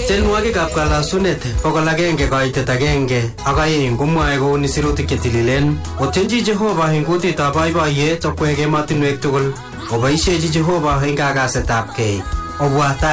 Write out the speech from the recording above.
Tienwogikab kalasunet 100 koitet 1 ak 2 komwae kouni sirutik chetililen. Otyenji Jehova eng kutitab boiboiyet okwek emotinwek tugul. Oboisiechi Jehova eng kagasetab kei. Obwat